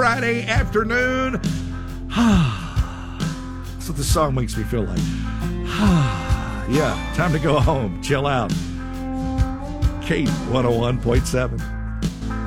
Friday afternoon. That's what the song makes me feel like. Yeah, time to go home, chill out. Kate 101.7.